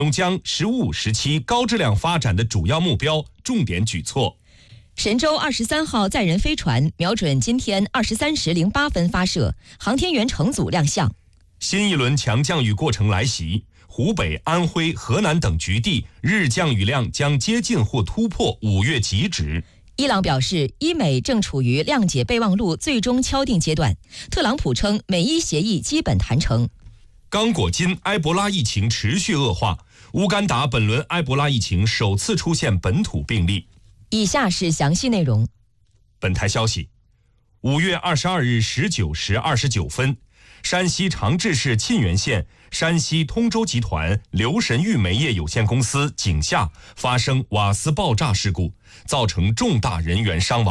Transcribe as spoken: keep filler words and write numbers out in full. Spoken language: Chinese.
中将“十五”时期高质量发展的主要目标重点举措。 神舟二十三号载人飞船瞄准今天二十三时零八分发射，航天员乘组亮相。 新一轮强降雨过程来袭，湖北、安徽、河南等局地日降雨量将接近或突破五月极值。 伊朗表示，伊美正处于谅解备忘录最终敲定阶段。特朗普称，美伊协议基本谈成。 刚果金埃博拉疫情持续恶化，乌干达本轮埃博拉疫情首次出现本土病例。 以下是详细内容。 本台消息，五月二十二日十九时二十九分，山西长治市沁源县山西通州集团刘神玉煤业有限公司井下发生瓦斯爆炸事故，造成重大人员伤亡。